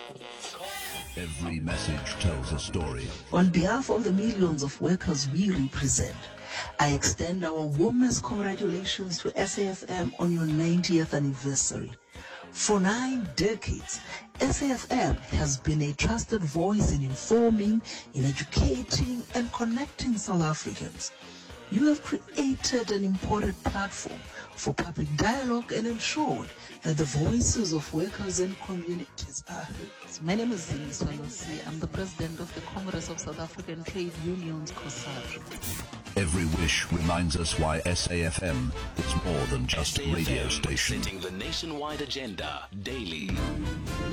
Every message tells a story. On behalf of the millions of workers we represent, I extend our warmest congratulations to SAFM on your 90th anniversary. For 9 decades, SAFM has been a trusted voice in informing, in educating, and connecting South Africans. You have created an important platform for public dialogue and ensured that the voices of workers and communities are heard. My name is Zini Swalosi. I'm the president of the Congress of South African Trade Unions, COSATU. Every wish reminds us why SAFM is more than just a radio SAFM, station. setting the nationwide agenda daily.